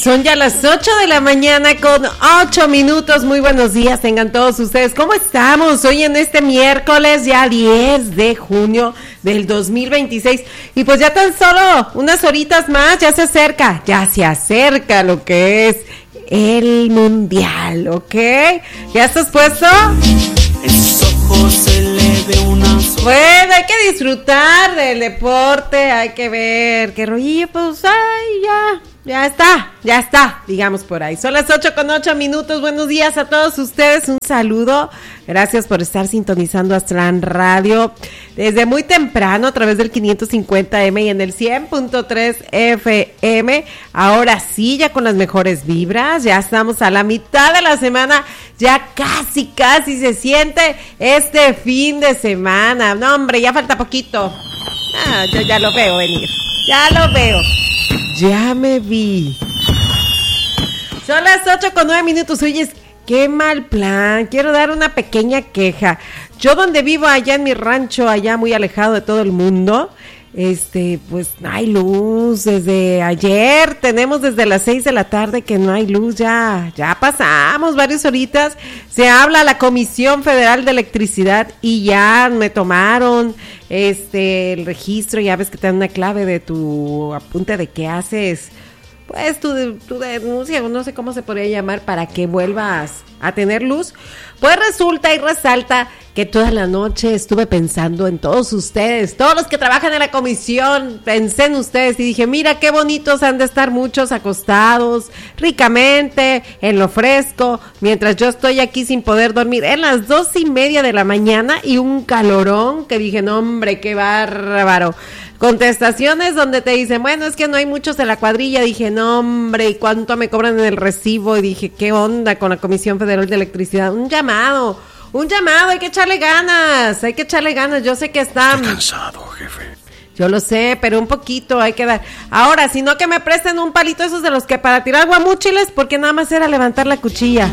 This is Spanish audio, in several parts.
Son ya las 8 de la mañana con 8 minutos. Muy buenos días tengan todos ustedes. ¿Cómo estamos hoy en este miércoles ya 10 de junio del 2026? Y pues ya tan solo unas horitas más, ya se acerca lo que es el mundial, ¿ok? ¿Ya estás puesto? Bueno, hay que disfrutar del deporte, hay que ver qué rollo, pues, ya está, digamos por ahí. Son las 8:08. Buenos días a todos ustedes, un saludo. Gracias por estar sintonizando Aztlán Radio desde muy temprano a través del 550M y en el 100.3 FM. Ahora sí, ya con las mejores vibras, ya estamos a la mitad de la semana, ya casi se siente este fin de semana. No, hombre, ya falta poquito. Yo ya lo veo venir, ya me vi. Son las 8:09. Oyes, qué mal plan. Quiero dar una pequeña queja. Yo donde vivo, allá en mi rancho, allá muy alejado de todo el mundo, pues no hay luz desde ayer. Tenemos desde las 6 de la tarde que no hay luz. Ya pasamos varias horitas. Se habla a la Comisión Federal de Electricidad y ya me tomaron el registro. Ya ves que te dan una clave de tu apunte de qué haces, pues tu denuncia, no sé cómo se podría llamar, para que vuelvas a tener luz. Pues resulta y resalta que toda la noche estuve pensando en todos ustedes, todos los que trabajan en la comisión, pensé en ustedes y dije, mira qué bonitos han de estar muchos acostados, ricamente, en lo fresco, mientras yo estoy aquí sin poder dormir, en las 2:30 de la mañana y un calorón que dije, no hombre, qué bárbaro. Contestaciones donde te dicen, bueno, es que no hay muchos de la cuadrilla. Dije, no hombre, ¿y cuánto me cobran en el recibo? Y dije, ¿qué onda con la Comisión Federal de Electricidad? Un llamado, hay que echarle ganas, yo sé que están... Estoy cansado, jefe. Yo lo sé, pero un poquito hay que dar. Ahora, si no que me presten un palito esos de los que para tirar guamúchiles, porque nada más era levantar la cuchilla.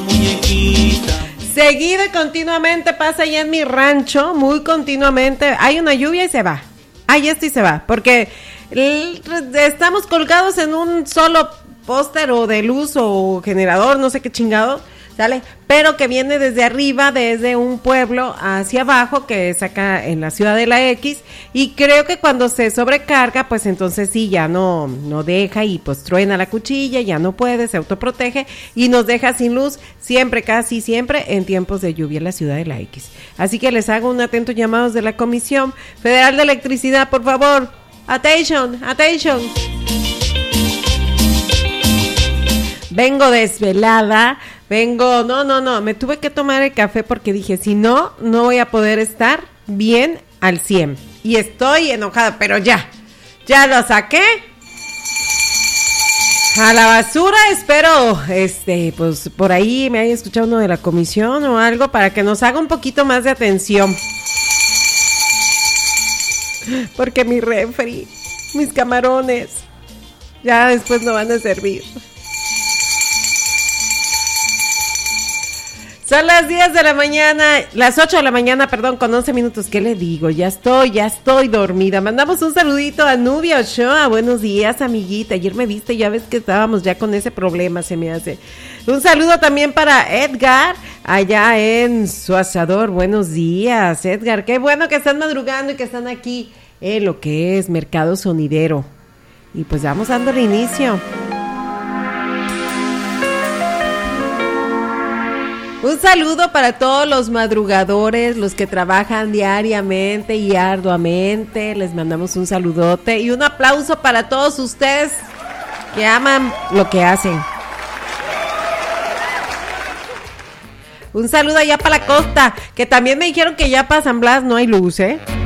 Seguido y continuamente pasa allá en mi rancho, muy continuamente, hay una lluvia y se va. Y se va, porque estamos colgados en un solo póster o de luz o generador, no sé qué chingado, ¿sale? Pero que viene desde arriba, desde un pueblo hacia abajo, que es acá en la ciudad de la X, y creo que cuando se sobrecarga, pues entonces sí, ya no deja y pues truena la cuchilla, ya no puede, se autoprotege y nos deja sin luz siempre, casi siempre, en tiempos de lluvia en la ciudad de la X. Así que les hago un atento llamado de la Comisión Federal de Electricidad, por favor, attention. Vengo desvelada, no, me tuve que tomar el café porque dije, si no voy a poder estar bien al 100. Y estoy enojada, pero ya lo saqué a la basura. Espero, pues por ahí me haya escuchado uno de la comisión o algo para que nos haga un poquito más de atención. Porque mi refri, mis camarones, ya después no van a servir. Son las 10 de la mañana, las 8 de la mañana, con 11 minutos. ¿Qué le digo? Ya estoy dormida. Mandamos un saludito a Nubia Ochoa. Buenos días, amiguita. Ayer me viste, ya ves que estábamos ya con ese problema, se me hace. Un saludo también para Edgar, allá en su asador. Buenos días, Edgar. Qué bueno que están madrugando y que están aquí en lo que es Mercado Sonidero. Y pues vamos dando el inicio. Un saludo para todos los madrugadores, los que trabajan diariamente y arduamente. Les mandamos un saludote y un aplauso para todos ustedes que aman lo que hacen. Un saludo allá para la costa, que también me dijeron que ya para San Blas no hay luz,